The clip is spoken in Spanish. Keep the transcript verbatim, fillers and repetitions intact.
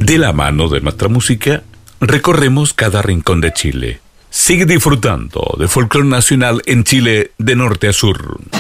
De la mano de nuestra música, recorremos cada rincón de Chile. Sigue disfrutando de folclore nacional en Chile de norte a sur.